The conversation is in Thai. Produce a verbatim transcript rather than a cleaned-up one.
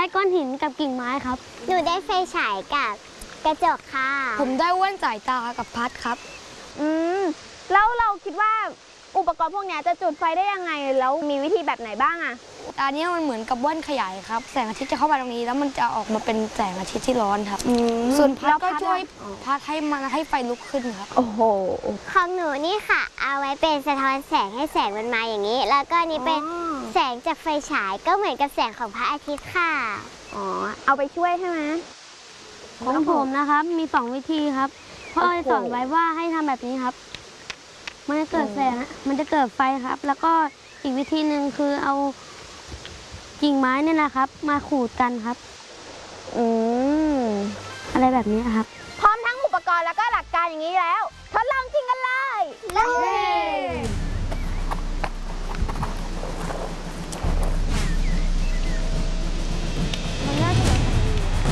ก้อนหินกับกิ่งไม้ครับหนูได้ไฟฉายกับกระจกค่ะผมได้แว่นสายตากับพัดครับอืมแล้วเราคิดว่าอุปกรณ์พวกนี้จะจุดไฟได้ยังไงแล้วมีวิธีแบบไหนบ้างอะอันนี้มันเหมือนกับแว่นขยายครับแสงอาทิตย์จะเข้ามาตรงนี้แล้วมันจะออกมาเป็นแสงอาทิตย์ที่ร้อนครับส่วนพัดก็ช่วยพัดให้มันให้ไฟลุกขึ้นครับโอ้โหของหนูนี่ค่ะเอาไว้เป็นสะท้อนแสงให้แสงมันมาอย่างนี้ แล้วก็นี่เป็นแสงจากไฟฉายก็เหมือนกับแสงของพระอาทิตย์ค่ะอ๋อเอาไปช่วยใช่ไหมของผมนะครับมีสองวิธีครับพ่อสอนไว้ว่าให้ทำแบบนี้ครับมันจะเกิดแสงมันจะเกิดไฟครับ แล้วก็อีกวิธีหนึ่งคือเอากิ่งไม้เนี่ยนะครับ มาขูดกันครับอืมอะไรแบบนี้ครับพร้อมทั้งอุปกรณ์แล้วก็หลักการอย่างนี้แล้วทดลองจริงกันเลย